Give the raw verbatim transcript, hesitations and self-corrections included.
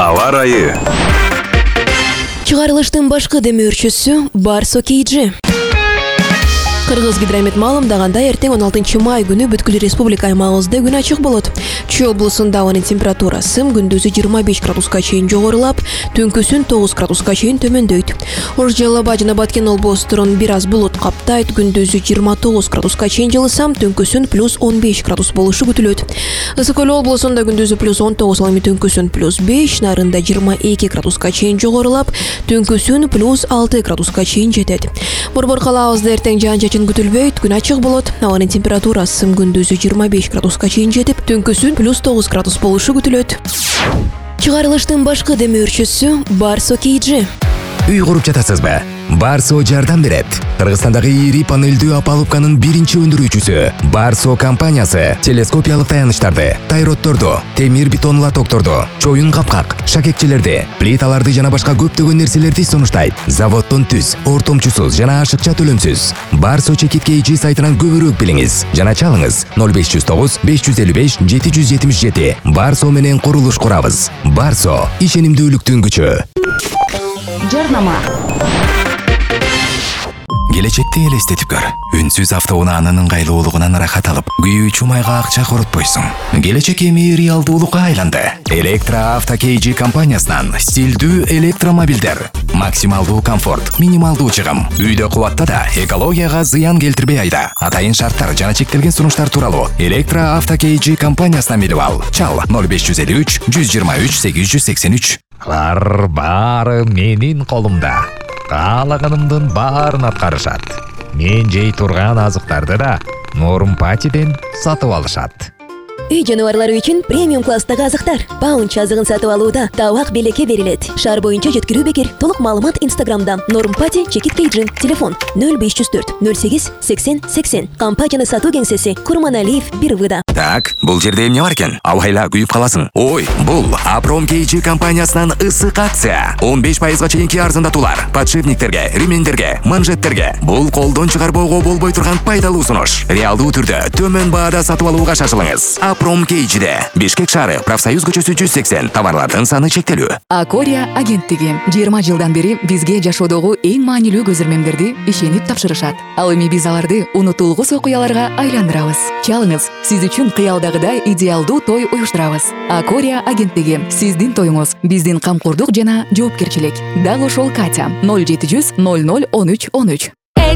Аба ырайы. Чыгарылыштын башкы демөөрчүсү Барсо Кейджи. Кыргыз гидромет маалымдагандай, эртең он алтынчы май күнү бүткүл республика аймагыбызда күн ачык болот. Чүй облусунда абанын температурасы күндүзү жыйырма беш градуска чейин жогорулап, түнкүсүн тогуз градуска чейин төмөндөйт. Ош Жалаба жана Баткен облустурун бир аз булут каптайт, күндүзү жыйырма тогуз градуска чейин жылысам, түнкүсүн плюс он беш градус болушу күтүлөт. Ысык Көл облусунда күндүзү плюс он тогуз, ал эми түнкүсүн плюс беш, нарында жыйырма эки градуска чейин жогорулап, түнкүсүн плюс алты градуска чейин жетет. Борбор калаабызда эртең жаан-чачын күтүлбөйт, күн ачык болот. Абанын температурасы күндүзү жыйырма беш градуска чейин жетип, түнкүсүн плюс тогуз градус болушу күтүлөт. Чыгарылыштын башкы демөөрчүсү Барсо Кейджи. Үй куруп жатасызбы? Барсо жардам берет. Кыргызстандагы ири панелдүү опалубканын биринчи өндүрүүчүсү Барсо компаниясы телескопиялык таяныштарды, тайротторду, темир бетон лотокторду, чоюн капкак, шакекчелерди, плиталарды жана башка көптөгөн нерселерди сунуштайт. Заводдон түз, ортомчусуз жана ашыкча төлөмсүз. Барсо Чекит Кейджи сайтынан көбүрөөк билиңиз жана чалыңыз ноль беш жүз тогуз беш жүз элүү беш жети жүз жетимиш жети. Барсо менен курулуш курабыз. Барсо ишенимдүүлүктүн күчү. Жарнама. Келечекти элестетип көр. Үнсүз автоунаанын ыңгайлуулугунан ырахат алып, күйүүчү майга акча коротпойсуң. Келечек эми реалдуулукка айланды. Электро Авто Кейджи компаниясынан стилдүү электромобилдер. Максималдуу комфорт, минималдуу чыгым. Үйдө кубатта да экологияга зыян келтирбей айда. Атайын шарттар жана чектелген сунуштар тууралуу Электро Авто Кейджи компаниясынан билип ал. Чал ноль беш жүз элүү үч жүз жыйырма үч сегиз жүз сексен үч. Алар баары менин колумда. Каалаганымдын баарын аткарышат. Мен жей турган азыктарды да Нормпатиден сатып алышат. Үй жаныбарлары үчүн премиум класстагы азыктар. Паунч азыгын сатып алууда табак белекке берилет. Шаар боюнча жеткирүү бекер. Толук маалымат Инстаграмда Нормпати Чекит Кейджи. Телефон ноль беш жүз төрт ноль сегиз сексен сексен. Компанияны сатуу кеңсеси Курманалиев бир выда. Так, бул жерде эмне бар экен? Абайла күйүп каласың. Ой, бул Апром Кейджи компаниясынан ысык акция. он беш пайызга чейинки арзандатуулар. Подшипниктерге, ремендерге, манжеттерге. Бул колдон чыгарбоого болбой турган пайдалуу сунуш. Реалдуу түрдө төмөн баада сатып алууга шашылыңыз. Апром Кейджиде. Бишкек шаары, Профсоюз көчөсү жүз сексен. Товарлардын саны чектелүү. Акория агенттиги жыйырма жылдан бери бизге жашоодогу эң маанилүү көзөрмөмдөрдү ишенип тапшырышат. Ал эми биз аларды унутулгус окуяларга айландырабыз. Чалыңыз, сиз үчүн кыялдагыдай идеалдуу той уюштурабыз. Акория агенттиги сиздин тоюңуз, биздин камкордук жана жоопкерчилик. Дал ошол Катя ноль жети жүз ноль ноль он үч он үч.